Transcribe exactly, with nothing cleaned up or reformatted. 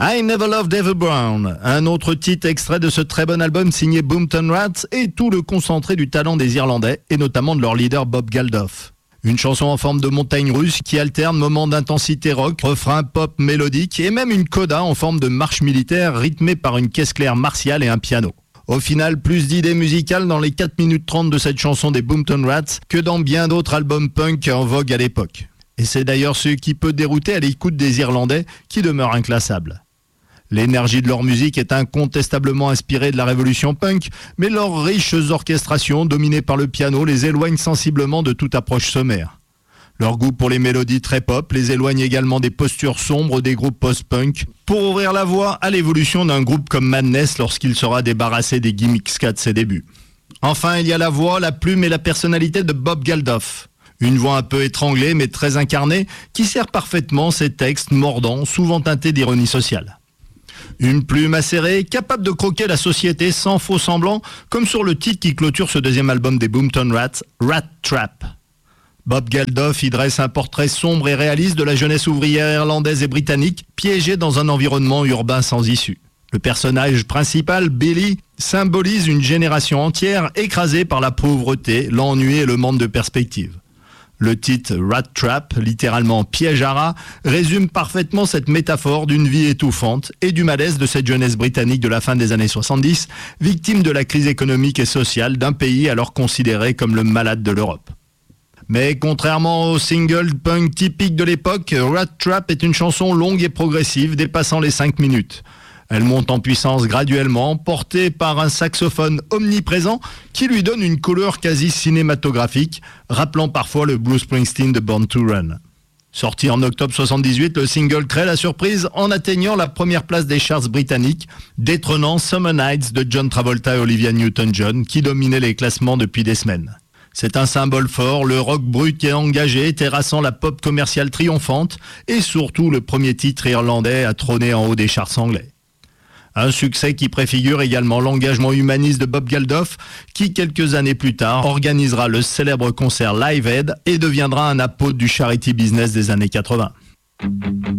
I Never Loved David Brown, un autre titre extrait de ce très bon album signé Boomtown Rats et tout le concentré du talent des Irlandais et notamment de leur leader Bob Geldof. Une chanson en forme de montagne russe qui alterne moments d'intensité rock, refrain pop mélodique et même une coda en forme de marche militaire rythmée par une caisse claire martiale et un piano. Au final, plus d'idées musicales dans les quatre minutes trente de cette chanson des Boomtown Rats que dans bien d'autres albums punk en vogue à l'époque. Et c'est d'ailleurs ce qui peut dérouter à l'écoute des Irlandais qui demeurent inclassables. L'énergie de leur musique est incontestablement inspirée de la révolution punk, mais leurs riches orchestrations, dominées par le piano, les éloignent sensiblement de toute approche sommaire. Leur goût pour les mélodies très pop les éloigne également des postures sombres des groupes post-punk, pour ouvrir la voie à l'évolution d'un groupe comme Madness lorsqu'il sera débarrassé des gimmicks ska de ses débuts. Enfin, il y a la voix, la plume et la personnalité de Bob Geldof. Une voix un peu étranglée mais très incarnée, qui sert parfaitement ses textes mordants, souvent teintés d'ironie sociale. Une plume acérée, capable de croquer la société sans faux semblant, comme sur le titre qui clôture ce deuxième album des Boomtown Rats, Rat Trap. Bob Geldof y dresse un portrait sombre et réaliste de la jeunesse ouvrière irlandaise et britannique, piégée dans un environnement urbain sans issue. Le personnage principal, Billy, symbolise une génération entière écrasée par la pauvreté, l'ennui et le manque de perspective. Le titre Rat Trap, littéralement piège à rats, résume parfaitement cette métaphore d'une vie étouffante et du malaise de cette jeunesse britannique de la fin des années soixante-dix, victime de la crise économique et sociale d'un pays alors considéré comme le malade de l'Europe. Mais contrairement au single punk typique de l'époque, Rat Trap est une chanson longue et progressive dépassant les cinq minutes. Elle monte en puissance graduellement, portée par un saxophone omniprésent qui lui donne une couleur quasi cinématographique, rappelant parfois le Bruce Springsteen de Born to Run. Sorti en octobre soixante-dix-huit, le single crée la surprise en atteignant la première place des charts britanniques, détrônant Summer Nights de John Travolta et Olivia Newton-John qui dominaient les classements depuis des semaines. C'est un symbole fort, le rock brut et engagé, terrassant la pop commerciale triomphante et surtout le premier titre irlandais à trôner en haut des charts anglais. Un succès qui préfigure également l'engagement humaniste de Bob Geldof, qui quelques années plus tard organisera le célèbre concert Live Aid et deviendra un apôtre du charity business des années quatre-vingts.